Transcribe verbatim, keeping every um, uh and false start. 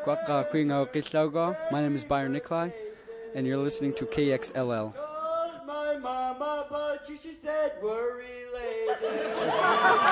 Kwaka Kwingo Kitlaugo. My name is Byron Nikolai, and you're listening to K X L L. My mama, but she said we're related.